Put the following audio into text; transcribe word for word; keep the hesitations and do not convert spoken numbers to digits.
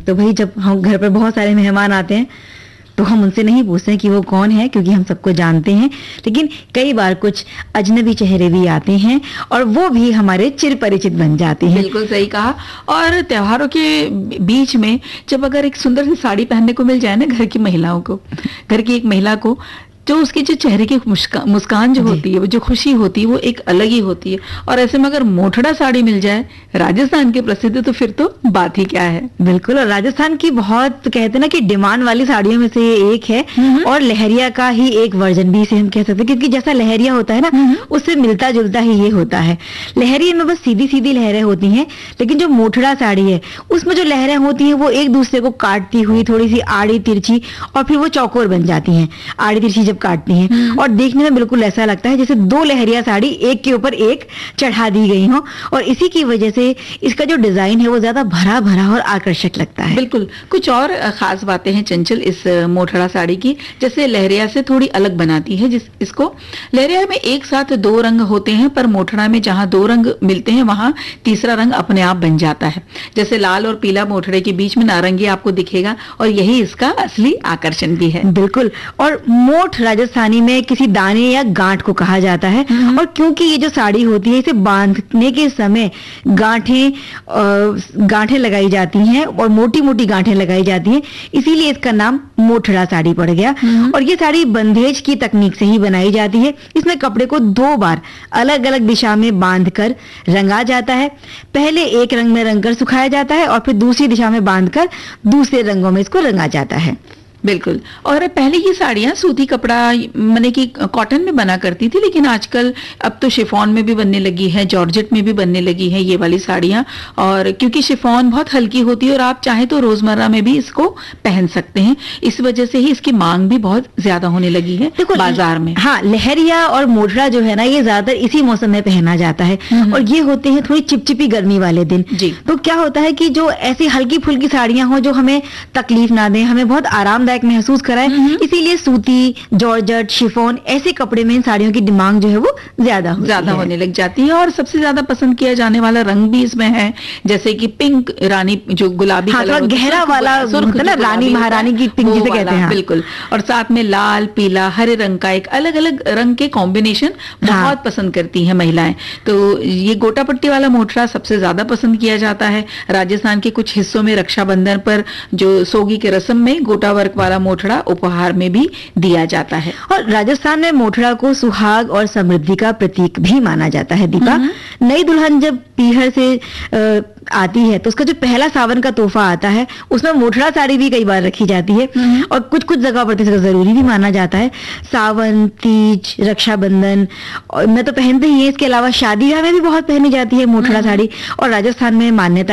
तो भाई जब हम घर पर बहुत सारे मेहमान आते हैं तो हम उनसे नहीं पूछते हैं कि वो कौन है, क्योंकि हम सबको जानते हैं। लेकिन कई बार कुछ अजनबी चेहरे भी आते हैं और वो भी हमारे चिर परिचित बन जाते हैं। बिल्कुल सही कहा। और त्योहारों के बीच में जब अगर एक सुंदर सी साड़ी पहनने को मिल जाए ना घर की महिलाओं को, घर की एक महिला को, जो उसके जो चेहरे की मुस्कान मुस्कान जो होती है, वो जो खुशी होती है, वो एक अलग ही होती है। और ऐसे में अगर मोठड़ा साड़ी मिल जाए राजस्थान के प्रसिद्ध, तो फिर तो बात ही क्या है। बिल्कुल, और राजस्थान की बहुत कहते हैं ना कि डिमांड वाली साड़ियों में से ये एक है, और लहरिया का ही एक वर्जन भी इसे हम कह सकते हैं, क्योंकि जैसा लहरिया होता है ना उससे मिलता जुलता ही ये होता है। लहरिया में बस सीधी सीधी लहरें होती हैं, लेकिन जो मोठड़ा साड़ी है उसमें जो लहरें होती हैं वो एक दूसरे को काटती हुई थोड़ी सी आड़ी तिरछी, और फिर वो चौकोर बन जाती हैं आड़ी तिरछी काटती हैं, और देखने में बिल्कुल ऐसा लगता है जैसे दो लहरिया साड़ी एक के ऊपर एक चढ़ा दी गई हो। और इसी की वजह से इसका जो डिजाइन है वो ज्यादा भरा भरा और आकर्षक लगता है। बिल्कुल, कुछ और खास बातें हैं चंचल इस मोठड़ा साड़ी की, जैसे लहरिया से थोड़ी अलग बनाती है जिस इसको। लहरिया में एक साथ दो रंग होते हैं, पर मोठड़ा में जहां दो रंग मिलते हैं वहां तीसरा रंग अपने आप बन जाता है। जैसे लाल और पीला मोठड़े के बीच में नारंगी आपको दिखेगा, और यही इसका असली आकर्षण भी है। बिल्कुल, और मोठ राजस्थानी में किसी दाने या गांठ को कहा जाता है, और क्योंकि ये जो साड़ी होती है इसे बांधने के समय गांठें गांठें लगाई जाती हैं और मोटी मोटी गांठें लगाई जाती हैं, इसीलिए इसका नाम मोठड़ा साड़ी पड़ गया। और ये साड़ी बंधेज की तकनीक से ही बनाई जाती है। इसमें कपड़े को दो बार अलग अलग दिशा में बांधकर रंगा जाता है। पहले एक रंग में रंगकर सुखाया जाता है और फिर दूसरी दिशा में बांधकर दूसरे रंगों में इसको रंगा जाता है। बिल्कुल, और पहले ये साड़ियां सूती कपड़ा माने कि कॉटन में बना करती थी, लेकिन आजकल अब तो शिफॉन में भी बनने लगी है, जॉर्जेट में भी बनने लगी है ये वाली साड़ियां। और क्योंकि शिफॉन बहुत हल्की होती है और आप चाहे तो रोजमर्रा में भी इसको पहन सकते हैं, इस वजह से ही इसकी मांग भी बहुत ज्यादा होने लगी है बाजार में। हाँ, लहरिया और मोठड़ा जो है ना ये ज्यादातर इसी मौसम में पहना जाता है, और ये होते हैं थोड़ी चिपचिपी गर्मी वाले दिन। जी। तो क्या होता है कि जो ऐसी हल्की फुल्की साड़ियां हो जो हमें तकलीफ ना दें, हमें बहुत आरामदायक महसूस कराए, इसीलिए सूती, जॉर्जेट, शिफॉन ऐसे कपड़े में इन साड़ियों की डिमांड जो है वो ज्यादा ज्यादा होने लग जाती है। और सबसे ज्यादा पसंद किया जाने वाला रंग भी इसमें है, जैसे कि पिंक रानी, जो गुलाबी हाँ, कलर गहरा वाला होता है ना, रानी महारानी की पिंक जिसे कहते हैं। बिल्कुल, और साथ में लाल, पीला, हरे रंग का एक अलग अलग रंग के कॉम्बिनेशन बहुत पसंद करती हैं महिलाएं। तो ये गोटा पट्टी वाला मोठड़ा सबसे ज्यादा पसंद किया जाता है। राजस्थान के कुछ हिस्सों में रक्षाबंधन पर जो सोगी के रस्म में गोटा वर्क वाला मोठड़ा उपहार में भी दिया जाता है। और राजस्थान में मोठड़ा को सुहाग और समृद्धि का प्रतीक भी माना जाता है। दीपा, नई दुल्हन जब पीहर से आ, आती है तो उसका जो पहला सावन का तोहफा आता है उसमें मोठड़ा साड़ी भी कई बार रखी जाती है, और कुछ कुछ जगह पर इसका जरूरी भी माना जाता है। सावन, तीज, रक्षाबंधन और मैं तो पहनते ही है, इसके अलावा शादी ब्याह में भी बहुत पहनी जाती है मोठड़ा साड़ी, और राजस्थान में मान्यता